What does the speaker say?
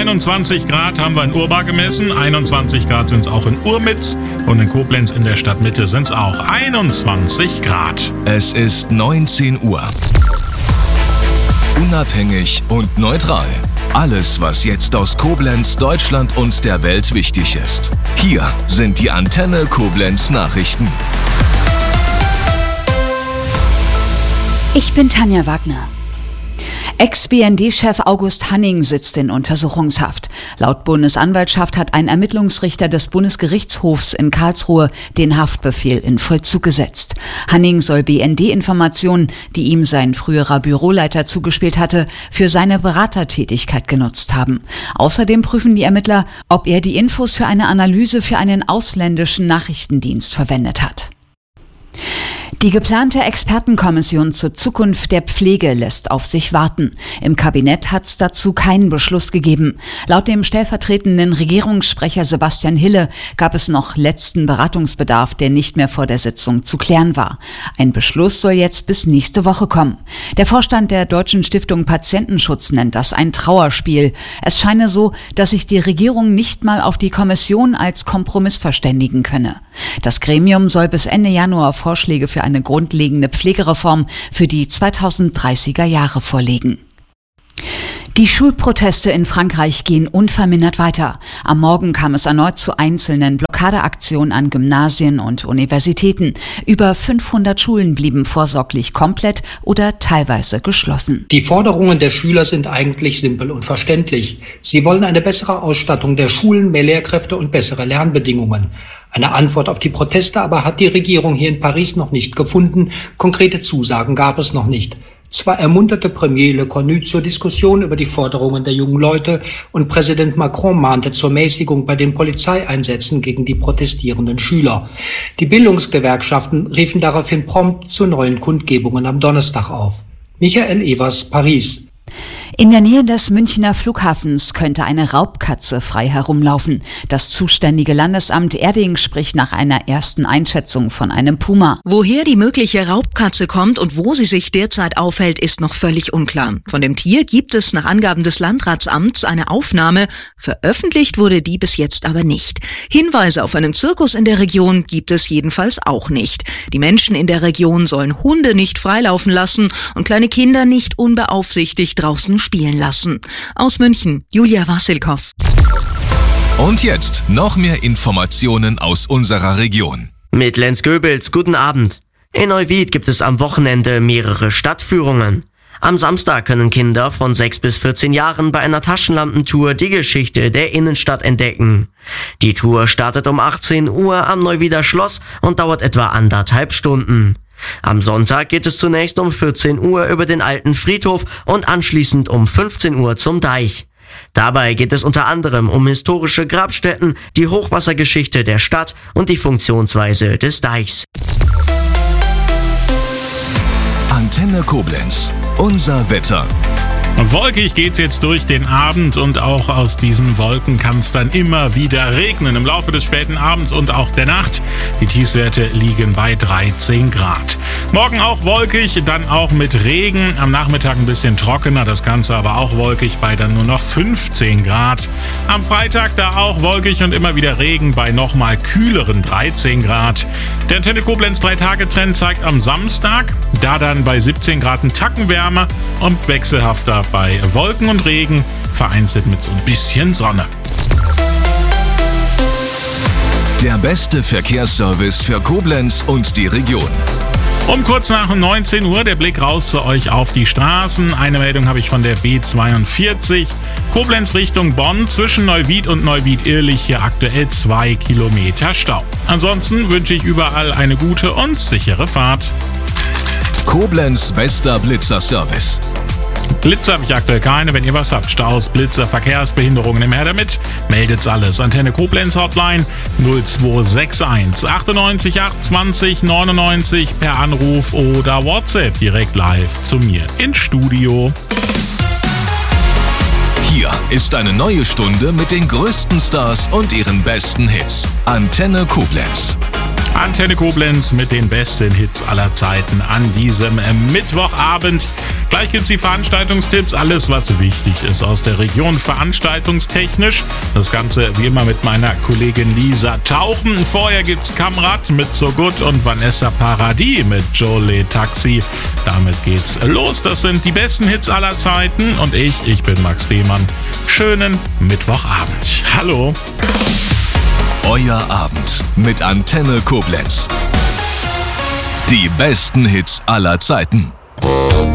21 Grad haben wir in Urbar gemessen, 21 Grad sind es auch in Urmitz und in Koblenz in der Stadtmitte sind es auch 21 Grad. Es ist 19 Uhr. Unabhängig und neutral. Alles, was jetzt aus Koblenz, Deutschland und der Welt wichtig ist. Hier sind die Antenne Koblenz Nachrichten. Ich bin Tanja Wagner. Ex-BND-Chef August Hanning sitzt in Untersuchungshaft. Laut Bundesanwaltschaft hat ein Ermittlungsrichter des Bundesgerichtshofs in Karlsruhe den Haftbefehl in Vollzug gesetzt. Hanning soll BND-Informationen, die ihm sein früherer Büroleiter zugespielt hatte, für seine Beratertätigkeit genutzt haben. Außerdem prüfen die Ermittler, ob er die Infos für eine Analyse für einen ausländischen Nachrichtendienst verwendet hat. Die geplante Expertenkommission zur Zukunft der Pflege lässt auf sich warten. Im Kabinett hat es dazu keinen Beschluss gegeben. Laut dem stellvertretenden Regierungssprecher Sebastian Hille gab es noch letzten Beratungsbedarf, der nicht mehr vor der Sitzung zu klären war. Ein Beschluss soll jetzt bis nächste Woche kommen. Der Vorstand der Deutschen Stiftung Patientenschutz nennt das ein Trauerspiel. Es scheine so, dass sich die Regierung nicht mal auf die Kommission als Kompromiss verständigen könne. Das Gremium soll bis Ende Januar Vorschläge für eine grundlegende Pflegereform für die 2030er Jahre vorlegen. Die Schulproteste in Frankreich gehen unvermindert weiter. Am Morgen kam es erneut zu einzelnen Blockadeaktionen an Gymnasien und Universitäten. Über 500 Schulen blieben vorsorglich komplett oder teilweise geschlossen. Die Forderungen der Schüler sind eigentlich simpel und verständlich. Sie wollen eine bessere Ausstattung der Schulen, mehr Lehrkräfte und bessere Lernbedingungen. Eine Antwort auf die Proteste aber hat die Regierung hier in Paris noch nicht gefunden. Konkrete Zusagen gab es noch nicht. Zwar ermunterte Premier Le Cornu zur Diskussion über die Forderungen der jungen Leute und Präsident Macron mahnte zur Mäßigung bei den Polizeieinsätzen gegen die protestierenden Schüler. Die Bildungsgewerkschaften riefen daraufhin prompt zu neuen Kundgebungen am Donnerstag auf. Michael Evers, Paris. In der Nähe des Münchner Flughafens könnte eine Raubkatze frei herumlaufen. Das zuständige Landesamt Erding spricht nach einer ersten Einschätzung von einem Puma. Woher die mögliche Raubkatze kommt und wo sie sich derzeit aufhält, ist noch völlig unklar. Von dem Tier gibt es nach Angaben des Landratsamts eine Aufnahme. Veröffentlicht wurde die bis jetzt aber nicht. Hinweise auf einen Zirkus in der Region gibt es jedenfalls auch nicht. Die Menschen in der Region sollen Hunde nicht freilaufen lassen und kleine Kinder nicht unbeaufsichtigt draußen spielen lassen. Aus München, Julia Wassilkow. Und jetzt noch mehr Informationen aus unserer Region. Mit Lenz Goebels, guten Abend. In Neuwied gibt es am Wochenende mehrere Stadtführungen. Am Samstag können Kinder von 6 bis 14 Jahren bei einer Taschenlampentour die Geschichte der Innenstadt entdecken. Die Tour startet um 18 Uhr am Neuwieder Schloss und dauert etwa 1,5 Stunden. Am Sonntag geht es zunächst um 14 Uhr über den alten Friedhof und anschließend um 15 Uhr zum Deich. Dabei geht es unter anderem um historische Grabstätten, die Hochwassergeschichte der Stadt und die Funktionsweise des Deichs. Antenne Koblenz, unser Wetter. Wolkig geht's jetzt durch den Abend und auch aus diesen Wolken kann es dann immer wieder regnen im Laufe des späten Abends und auch der Nacht. Die Tiefstwerte liegen bei 13 Grad. Morgen auch wolkig, dann auch mit Regen. Am Nachmittag ein bisschen trockener, das Ganze aber auch wolkig bei dann nur noch 15 Grad. Am Freitag da auch wolkig und immer wieder Regen bei nochmal kühleren 13 Grad. Der Antenne Koblenz 3-Tage-Trend zeigt am Samstag, da dann bei 17 Grad ein Tacken wärmer und wechselhafter bei Wolken und Regen, vereinzelt mit so ein bisschen Sonne. Der beste Verkehrsservice für Koblenz und die Region. Um kurz nach 19 Uhr der Blick raus zu euch auf die Straßen. Eine Meldung habe ich von der B42. Koblenz Richtung Bonn, zwischen Neuwied und Neuwied-Irlich hier aktuell 2 Kilometer Stau. Ansonsten wünsche ich überall eine gute und sichere Fahrt. Koblenz bester Blitzerservice. Blitzer habe ich aktuell keine. Wenn ihr was habt, Staus, Blitzer, Verkehrsbehinderungen, im Her damit, meldet's alles. Antenne Koblenz Hotline 0261 98 28 99 per Anruf oder WhatsApp direkt live zu mir ins Studio. Hier ist eine neue Stunde mit den größten Stars und ihren besten Hits. Antenne Koblenz. Antenne Koblenz mit den besten Hits aller Zeiten an diesem Mittwochabend. Gleich gibt's die Veranstaltungstipps, alles was wichtig ist aus der Region veranstaltungstechnisch. Das Ganze wie immer mit meiner Kollegin Lisa Tauchen. Vorher gibt's Kamrat mit So Good und Vanessa Paradis mit Jolie Taxi. Damit geht's los. Das sind die besten Hits aller Zeiten und ich bin Max Lehmann. Schönen Mittwochabend. Hallo. Euer Abend mit Antenne Koblenz. Die besten Hits aller Zeiten.